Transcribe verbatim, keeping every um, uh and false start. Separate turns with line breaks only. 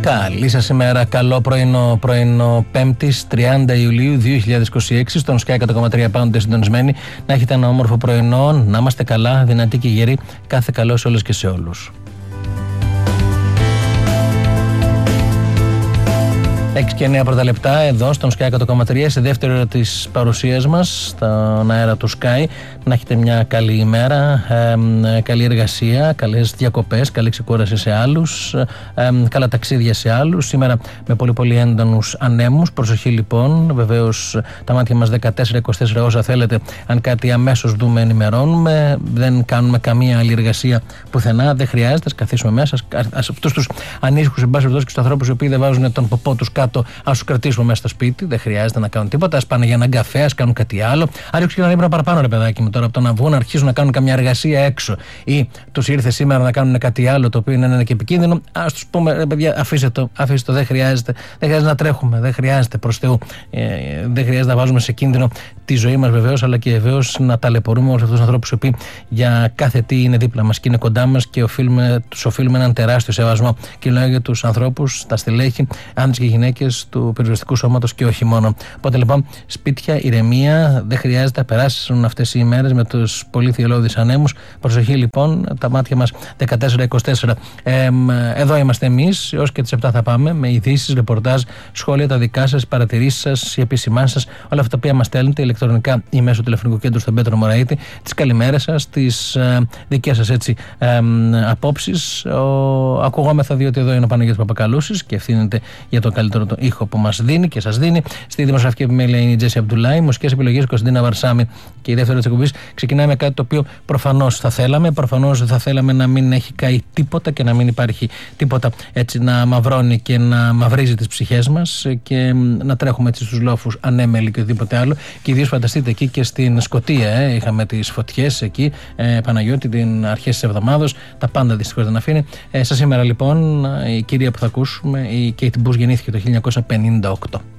Καλή σας ημέρα, καλό πρωινό, πρωινό Πέμπτης τριάντα Ιουλίου δύο χιλιάδες είκοσι έξι στον Sky εκατό κόμμα τρία πάντοτε συντονισμένοι. Να έχετε ένα όμορφο πρωινό, να είμαστε καλά, δυνατοί και γεροί. Κάθε καλό σε όλες και σε όλους. έξι και εννέα πρώτα λεπτά εδώ στον Sky εκατό κόμμα τρία, σε δεύτερη ώρα της παρουσίας μας στον αέρα του Sky. Να έχετε μια καλή ημέρα, ε, καλή εργασία, καλές διακοπές, καλή ξεκούραση σε άλλους, ε, καλά ταξίδια σε άλλους. Σήμερα με πολύ πολύ έντονους ανέμους. Προσοχή λοιπόν, βεβαίως τα μάτια μας δεκατέσσερα είκοσι τέσσερα όσα θέλετε. Αν κάτι αμέσως δούμε, ενημερώνουμε. Δεν κάνουμε καμία άλλη εργασία πουθενά. Δεν χρειάζεται, ας καθίσουμε μέσα. Ας αυτούς τους ανήσυχους, εν πάση περιπτώσει, και τους ανθρώπους οι οποίοι δεν βάζουν τον ποπό τους κάτω, ας τους κρατήσουμε μέσα στο σπίτι. Δεν χρειάζεται να κάνουν τίποτα. Ας πάνε για έναν καφέ, ας κάνουν κάτι άλλο. Αν ρίξουν και έναν ύπνο παραπάνω, ρε παιδάκι μου, τώρα από το να βγουν, να αρχίσουν να κάνουν καμιά εργασία έξω ή τους ήρθε σήμερα να κάνουν κάτι άλλο το οποίο είναι και επικίνδυνο, ας τους πούμε, ρε παιδιά, αφήστε το, αφήστε το, δεν χρειάζεται. Δεν χρειάζεται να τρέχουμε, δεν χρειάζεται, προς Θεού. Ε, δεν χρειάζεται να βάζουμε σε κίνδυνο τη ζωή μας βεβαίως, αλλά και βεβαίως να ταλαιπωρούμε όλους αυτούς τους ανθρώπους οι οποίοι για κάθε τι είναι δίπλα μας και είναι κοντά μας και οφείλουμε, τους οφείλουμε έναν τεράστιο σεβασμό. Και λέω για τους ανθρώπους, τα στελέχη, άντρες και γυναίκες του πυροσβεστικού σώματος και όχι μόνο. Οπότε λοιπόν, σπίτια, ηρεμία, δεν χρειάζεται να περάσουν αυτές οι ημέρες με τους πολύ θυελλώδεις ανέμους. Προσοχή λοιπόν, τα μάτια μας δεκατέσσερα είκοσι τέσσερα. Ε, εδώ είμαστε εμείς, έως και τις επτά θα πάμε, με ειδήσεις, ρεπορτάζ, σχόλια, τα δικά σας, παρατηρήσεις σας, οι επισημάνσεις σας, όλα αυτά τα οποία μας στέλνετε ηλεκτρονικά ή μέσω τηλεφωνικού κέντρου στον Πέτρο Μωραήτη, τις καλημέρες σας, τις ε, δικές σας έτσι ε, απόψεις. Ο, ακουγόμεθα διότι εδώ είναι ο Παναγιώτης Παπακαλούσης και ευθύνεται για το καλύτερο το ήχο που μας δίνει και σας δίνει. Στη δημοσιογραφική επιμέλεια είναι η Τζέσι Αμπτουλάη, μουσικές επιλογές Κωνσταντίνα Βαρσάμι και η δεύτερη της εκπομπής. Ξεκινάμε με κάτι το οποίο προφανώς θα θέλαμε. Προφανώς θα θέλαμε να μην έχει καεί τίποτα και να μην υπάρχει τίποτα έτσι να μαυρώνει και να μαυρίζει τις ψυχές μας και να τρέχουμε έτσι στους λόφους ανέμελοι και οτιδήποτε άλλο. Και ιδίως φανταστείτε εκεί και στην Σκωτία. Ε, είχαμε τις φωτιές εκεί, ε, Παναγιώτη, την αρχές της εβδομάδος. Τα πάντα δυστυχώς δεν αφήνει. Ε, σας σήμερα λοιπόν η κυρία που θα ακούσουμε, η Κέιτ Μπούς, γεννήθηκε το χίλια εννιακόσια πενήντα οκτώ.